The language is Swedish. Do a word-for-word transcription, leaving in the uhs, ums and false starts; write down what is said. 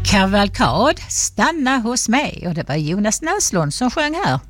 Kavalkad, stanna hos mig, och det var Jonas Näslund som sjöng här.